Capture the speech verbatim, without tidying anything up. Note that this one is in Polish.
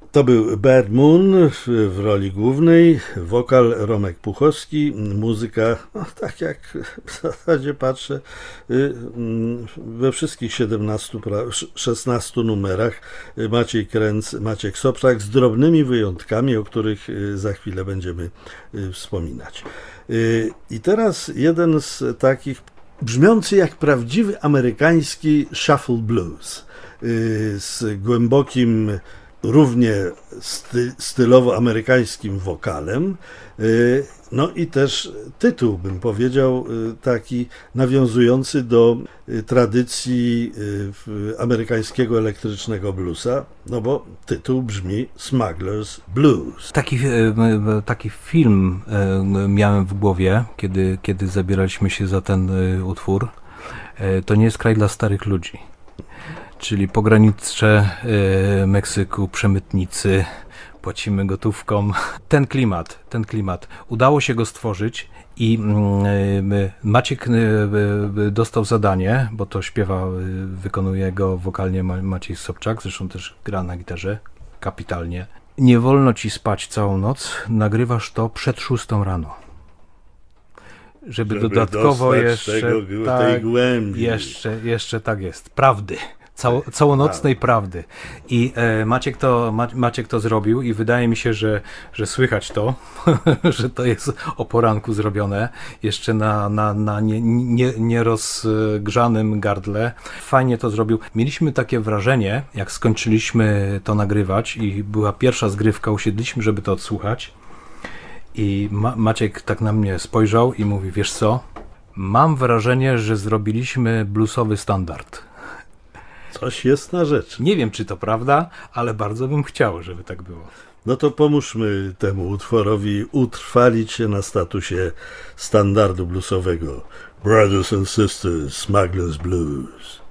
To był Bad Moon w, w roli głównej, wokal Romek Puchowski, muzyka, no, tak jak w zasadzie patrzę, we wszystkich siedemnastu, szesnastu numerach Maciej Kręc, Maciek Sobczak, z drobnymi wyjątkami, o których za chwilę będziemy wspominać. I teraz jeden z takich, brzmiący jak prawdziwy amerykański shuffle blues, z głębokim, równie sty, stylowo amerykańskim wokalem, no i też tytuł, bym powiedział, taki nawiązujący do tradycji amerykańskiego elektrycznego bluesa, no bo tytuł brzmi Smuggler's Blues. Taki, taki film miałem w głowie, kiedy, kiedy zabieraliśmy się za ten utwór. To nie jest kraj dla starych ludzi. Czyli pogranicze y, Meksyku, przemytnicy, płacimy gotówką. Ten klimat, ten klimat. Udało się go stworzyć i y, Maciek y, y, dostał zadanie, bo to śpiewa, y, wykonuje go wokalnie Maciej Sobczak, zresztą też gra na gitarze kapitalnie. Nie wolno ci spać całą noc, nagrywasz to przed szóstą rano. Żeby, Żeby dodatkowo jeszcze, tego, tak, tej głębi. jeszcze, jeszcze tak jest, prawdy. Cało, całonocnej tak. prawdy. I e, Maciek, to, Ma, Maciek to zrobił i wydaje mi się, że, że słychać to, że to jest o poranku zrobione, jeszcze na, na, na nie, nie, nierozgrzanym gardle. Fajnie to zrobił. Mieliśmy takie wrażenie, jak skończyliśmy to nagrywać i była pierwsza zgrywka, usiedliśmy, żeby to odsłuchać i Ma, Maciek tak na mnie spojrzał i mówi, wiesz co, mam wrażenie, że zrobiliśmy bluesowy standard. Coś jest na rzecz. Nie wiem, czy to prawda, ale bardzo bym chciał, żeby tak było. No to pomóżmy temu utworowi utrwalić się na statusie standardu bluesowego. Brothers and Sisters, Smuggler's Blues.